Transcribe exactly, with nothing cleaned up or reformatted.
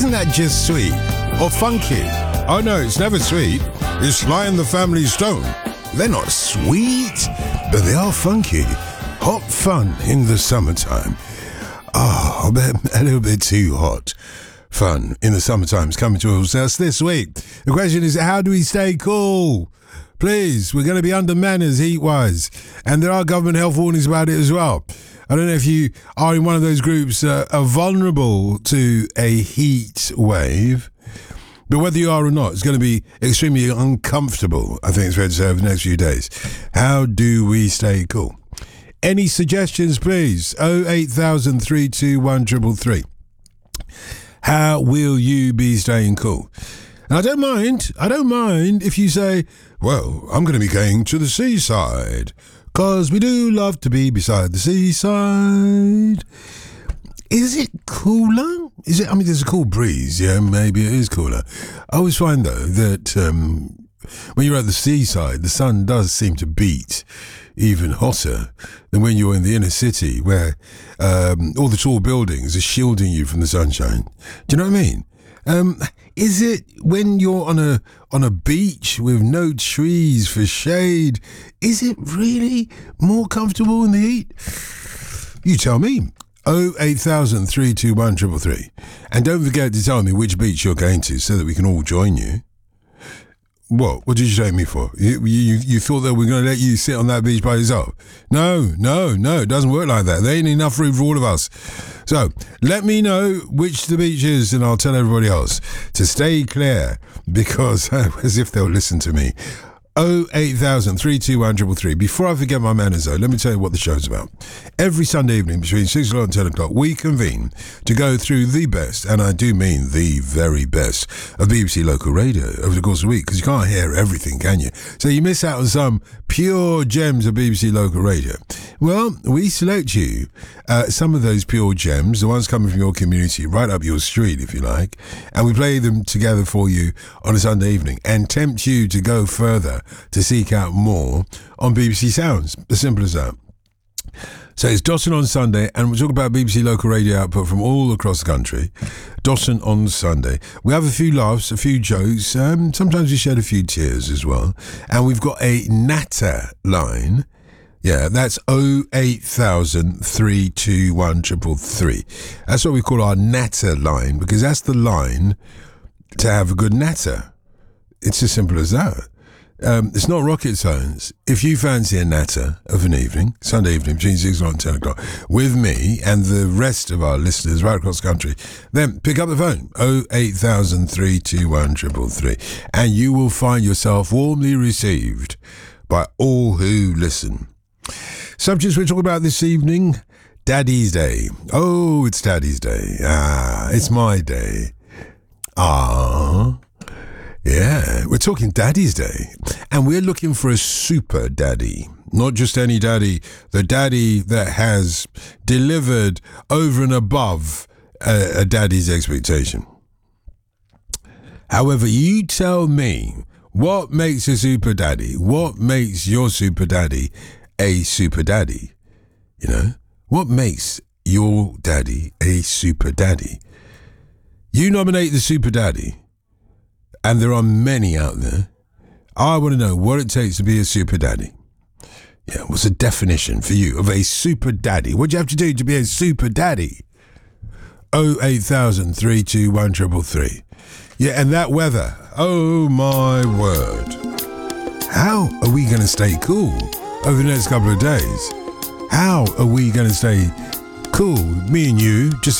Isn't that just sweet? Or funky? Oh no, it's never sweet. It's Sly and the Family Stone. They're not sweet, but they are funky. Hot fun in the summertime. Oh, a little bit too hot. Fun in the summertime is coming to us this week. The question is, how do we stay cool? Please, we're going to be under manners heat-wise. And there are government health warnings about it as well. I don't know if you are in one of those groups uh, are vulnerable to a heat wave. But whether you are or not, it's going to be extremely uncomfortable, I think it's fair to say, over the next few days. How do we stay cool? Any suggestions, please? oh eight thousand, three two one, three three three. How will you be staying cool? And I don't mind, I don't mind if you say, well, I'm going to be going to the seaside, because we do love to be beside the seaside. Is it cooler? Is it? I mean, there's a cool breeze. Yeah, maybe it is cooler. I always find, though, that um, when you're at the seaside, the sun does seem to beat even hotter than when you're in the inner city, where um, all the tall buildings are shielding you from the sunshine. Do you know what I mean? Um, is it when you're on a on a beach with no trees for shade? Is it really more comfortable in the heat? You tell me. oh eight thousand, three two one, three three three. And don't forget to tell me which beach you're going to so that we can all join you. What? What did you take me for? You, you, you thought that we're going to let you sit on that beach by yourself? No, no, no, it doesn't work like that. There ain't enough room for all of us. So, let me know which the beach is and I'll tell everybody else to stay clear, because as if they'll listen to me. oh eight thousand, three two one, three three three. Before I forget my manners, though, let me tell you what the show's about. Every Sunday evening between six o'clock and ten o'clock, we convene to go through the best, and I do mean the very best, of B B C Local Radio over the course of the week, because you can't hear everything, can you? So you miss out on some pure gems of B B C Local Radio. Well, we select you uh, some of those pure gems, the ones coming from your community, right up your street, if you like, and we play them together for you on a Sunday evening and tempt you to go further, to seek out more on B B C Sounds. As simple as that. So it's Dotton on Sunday, and we'll talk about B B C Local Radio output from all across the country. Dotton on Sunday. We have a few laughs, a few jokes, um, sometimes we shed a few tears as well. And we've got a natter line. Yeah, that's oh eight thousand, three two one, three three three. That's what we call our natter line, because that's the line to have a good natter. It's as simple as that. Um, it's not rocket science. If you fancy a natter of an evening, Sunday evening, between six o'clock and ten o'clock, with me and the rest of our listeners right across the country, then pick up the phone, oh eight thousand, three two one, three three three, and you will find yourself warmly received by all who listen. Subjects we're talking about this evening: Daddy's Day. Oh, it's Daddy's Day. Ah, it's my day. Ah. Yeah, we're talking Daddy's Day, and we're looking for a super daddy, not just any daddy, the daddy that has delivered over and above a, a daddy's expectation. However, you tell me, what makes a super daddy? What makes your super daddy a super daddy? You know, what makes your daddy a super daddy? You nominate the super daddy. And there are many out there. I want to know what it takes to be a super daddy. Yeah, what's the definition for you of a super daddy? What do you have to do to be a super daddy? oh eight thousand, three two one, three three three. Yeah, and that weather. Oh my word. How are we going to stay cool over the next couple of days? How are we going to stay cool, me and you, just